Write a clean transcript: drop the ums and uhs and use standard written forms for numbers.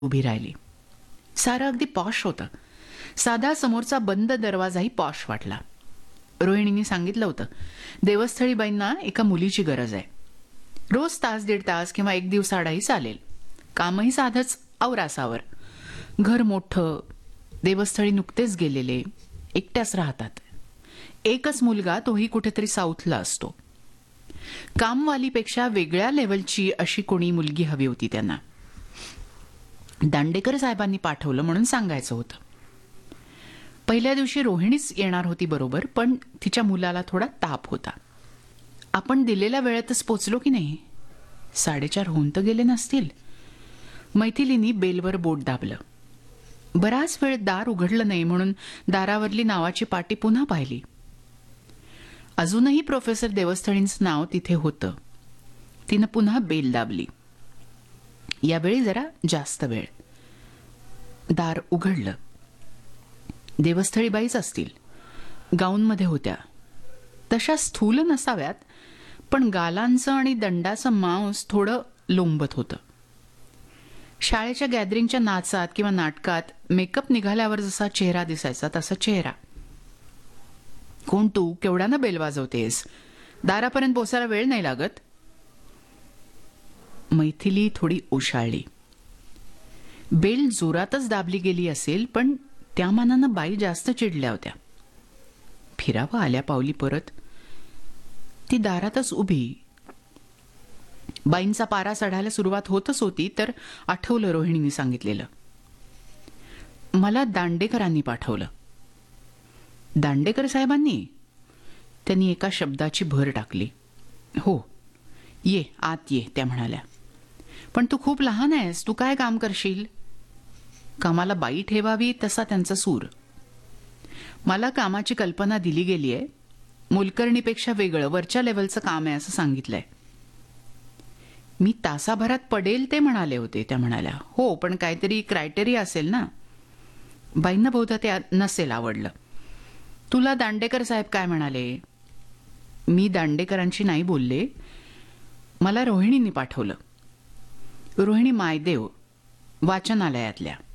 उभी राहिली. सारं अगदी पॉश होतं. साधा समोरचा बंद दरवाजाही पॉश वाटला. रोहिणीने सांगितलं होतं, देवस्थळी बाईंना एका मुलीची गरज आहे. रोज तास दीड तास किंवा एक दिवसाआडाही चालेल. कामही साधंच आवरासावर. घर मोठं, देवस्थळी नुकतेच गेलेले, एकट्याच राहतात. एकच मुलगा, तोही कुठेतरी साऊथला असतो. कामवालीपेक्षा वेगळ्या लेवलची अशी कोणी मुलगी हवी होती त्यांना. दांडेकर साहेबांनी पाठवलं म्हणून सांगायचं होतं. पहिल्या दिवशी रोहिणीच येणार होती बरोबर, पण तिच्या मुलाला थोडा ताप होता. आपण दिलेल्या वेळेतच पोचलो की नाही? 4:30 होऊन तर गेले नसतील. मैथिलीनी बेलवर बोट दाबलं. बराच वेळ दार उघडलं नाही म्हणून दारावरली नावाची पाटी पुन्हा पाहिली. अजूनही प्रोफेसर देवस्थळींचं नाव तिथे होतं. तिनं पुन्हा बेल दाबली. यावेळी जरा जास्त वेळ. दार उघडलं. देवस्थळीबाईच असतील. गाऊनमध्ये होत्या. तशा स्थूल नसाव्यात, पण गालांचं आणि दंडाचं मांस थोडं लोंबत होतं. शाळेच्या गॅदरिंगच्या नाचात किंवा नाटकात मेकअप निघाल्यावर जसा चेहरा दिसायचा तसा चेहरा. कोण तू? केवढ्यानं बेल वाजवतेस? दारापर्यंत पोचायला वेळ नाही लागत? मैथिली थोडी ओशाळली. बेल जोरातच दाबली गेली असेल, पण त्या मानानं बाई जास्त चिडल्या होत्या. फिरावं आल्या पावली परत. ती दारातच उभी. बाईंचा पारा चढायला सुरुवात होतच होती तर आठवलं रोहिणीने सांगितलेलं. मला दांडेकरांनी पाठवलं. दांडेकर साहेबांनी? त्यांनी एका शब्दाची भर टाकली. हो, ये आत ये, त्या म्हणाल्या. पण तू खूप लहान आहेस, तू काय काम करशील? कामाला बाई ठेवावी तसा त्यांचा सूर. मला कामाची कल्पना दिली गेली आहे. मोलकरणीपेक्षा वेगळं वरच्या लेवलचं काम आहे असं सांगितलंय. मी तासाभरात पडेल ते म्हणाले होते, त्या म्हणाल्या. हो, पण काहीतरी क्रायटेरिया असेल ना. बाईंना बहुधा ते नसेल आवडलं. तुला दांडेकर साहेब काय म्हणाले? मी दांडेकरांशी नाही बोलले. मला रोहिणींनी पाठवलं. रोहिणी मायदेव, वाचनालयातल्या.